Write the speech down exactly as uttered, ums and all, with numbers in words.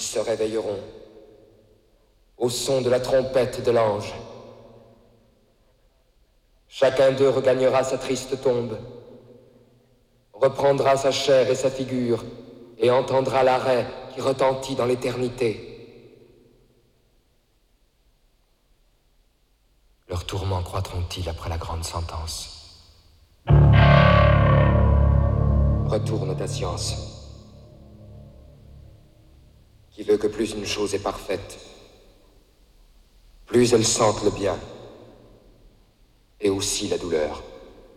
se réveilleront au son de la trompette de l'ange. Chacun d'eux regagnera sa triste tombe, reprendra sa chair et sa figure, et entendra l'arrêt qui retentit dans l'éternité. Leurs tourments croîtront-ils après la grande sentence? Retourne ta science, qui veut que plus une chose est parfaite, plus elle sente le bien, et aussi la douleur.